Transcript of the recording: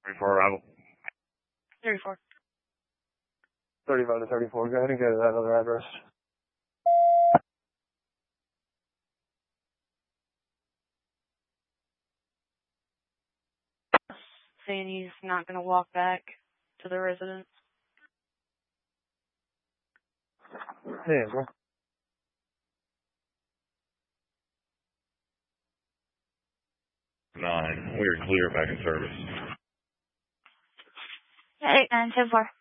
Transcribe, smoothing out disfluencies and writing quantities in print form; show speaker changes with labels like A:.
A: 34 arrival.
B: 34.
C: 35 to 34. Go ahead and go to that other address.
B: Saying he's not going to walk back to the residence.
C: Yeah, bro.
A: 9. We're clear back in service.
B: 8924.